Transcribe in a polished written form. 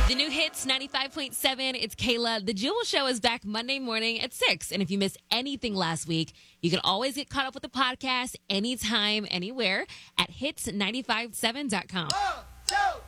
The new hits 95.7. It's Kayla. The Jewel Show is back Monday morning at 6. And if you missed anything last week, you can always get caught up with the podcast anytime, anywhere at hits957.com. 1, 2,